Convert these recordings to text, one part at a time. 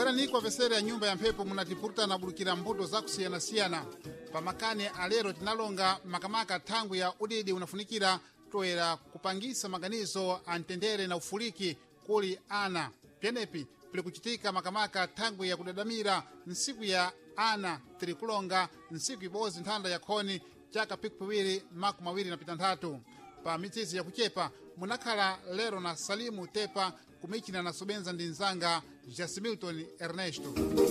bwerani kwapesera nyumba ya mphepo munatipurutana bulukira mbuto zakusiyana-siyana pamakani alero tinalonga makamaka thangwi ya udidi unafunikira toera kupangisa maganizo a mtendere na ufuliki kuli ana penepi pili kuchitika makamaka thangwi ya kudadamira nsiku ya ana tiri kulonga nsiku ibodzi nthanda ya khoni chaka pikupwiwiri maku mawiri na pitanthatu pa mitsitsi ya kuchepa munakhala lero na Salimu Tepa kumichina na sobenza ndi nzanga Jasimilton Ernesto.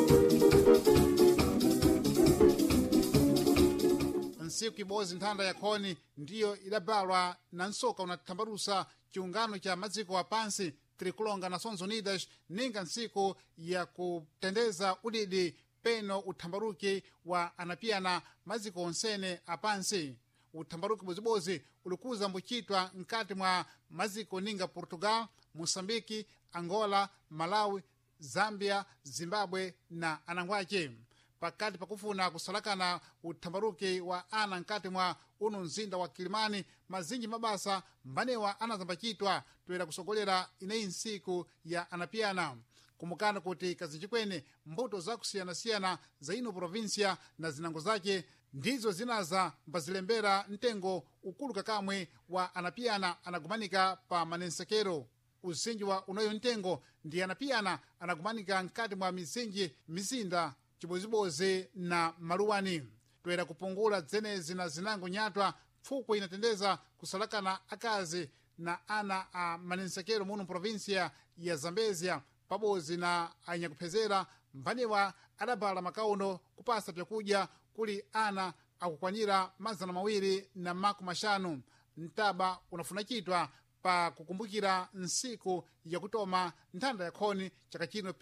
Nsiku ibodzi nthanda ya khoni ndiyo idabalwa na nsoka unathambalusa chiungano cha madziko a pansi tiri kulonga Nações Unidas ninga nsiku ya kutendeza udidi peno uthambaruki wa anapiyana madziko onsene apansi. Uthambaruki bozibodzi ulikuza mbuchitwa nkati mwa maziko ninga Portugal, Moçambique, Angola, Malawi, Zambia, Zimbabwe na anangwache. Pakati pakufuna kusalakana uthambaruki wa ana nkati mwa uno mzinda wa Kilimani mazinji mabasa mbanewa anazambachitwa toera kusogolera ineyi nsiku ya anapiyana. Kumukana kuti kazinjikwene mbuto zakusiyana-siyana za ino provinsia na zinango zake ndizo zinaza mbazilembera ntengo ukulu kakamwe wa anapiyana anagumanika pa manensekero. Uzinji wa unoyo ntengo ndi anapiyana anagumanika nkati mwa mizinda chibozibozi na maluwani. Toera kupungula dzenezi na zinango nyatwa pfuko inatendeza kusalakana akazi na ana a manensekero muno provinsia ya Zambezia pabodzi na anyakuphezera mbanewa adabala makauno kupasa pyakudya kuli ana akukwanira 250. Ntaba unafunachitwa pa kukumbukira nsiku ya kutoma nthanda ya khoni chaka chino